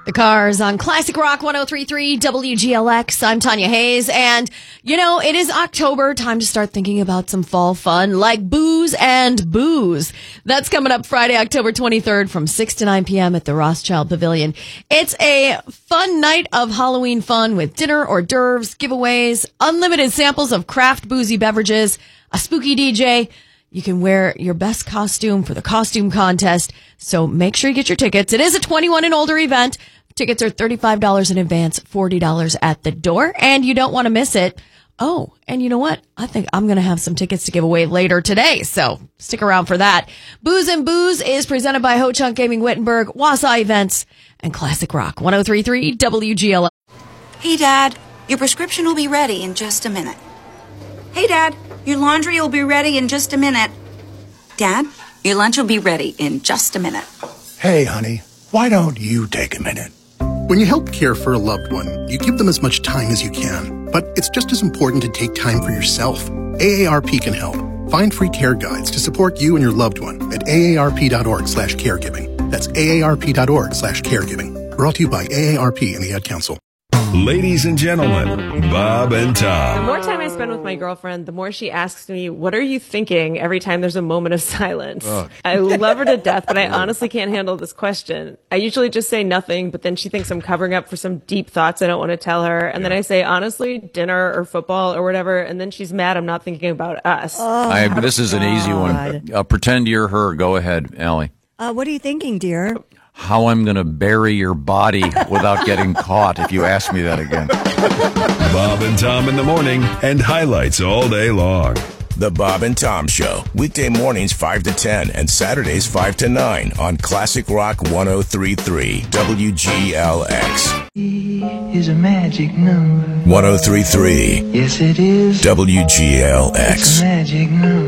The Cars on Classic Rock 103.3 WGLX. I'm Tanya Hayes. And, it is October. Time to start thinking about some fall fun like Booze and Booze. That's coming up Friday, October 23rd from 6 to 9 p.m. at the Rothschild Pavilion. It's a fun night of Halloween fun with dinner, hors d'oeuvres, giveaways, unlimited samples of craft boozy beverages, a spooky DJ. You can wear your best costume for the costume contest. So make sure you get your tickets. It is a 21 and older event. Tickets are $35 in advance, $40 at the door, and you don't want to miss it. Oh, and you know what? I think I'm going to have some tickets to give away later today, so stick around for that. Booze and Booze is presented by Ho Chunk Gaming Wittenberg, Wausau Events, and Classic Rock 103.3 WGL. Hey, Dad, your prescription will be ready in just a minute. Hey, Dad, your laundry will be ready in just a minute. Dad, your lunch will be ready in just a minute. Hey, honey, why don't you take a minute? When you help care for a loved one, you give them as much time as you can. But it's just as important to take time for yourself. AARP can help. Find free care guides to support you and your loved one at aarp.org/caregiving. That's aarp.org/caregiving. Brought to you by AARP and the Ad Council. Ladies and gentlemen, Bob and The Tom. more time I spend with my girlfriend, the more she asks me, what are you thinking every time there's a moment of silence? I love her to death, but I honestly can't handle this question. I usually just say nothing, but then she thinks I'm covering up for some deep thoughts I don't want to tell her. And then I say, honestly, dinner or football or whatever. And then she's mad I'm not thinking about us. This is an easy one. Pretend you're her. Go ahead, Allie. What are you thinking, dear? How I'm going to bury your body without getting caught if you ask me that again. Bob and Tom in the morning and highlights all day long. The Bob and Tom Show, weekday mornings 5 to 10 and Saturdays 5 to 9 on Classic Rock 103.3 WGLX. Is a magic number. 103.3. Yes, it is. WGLX. It's a magic number.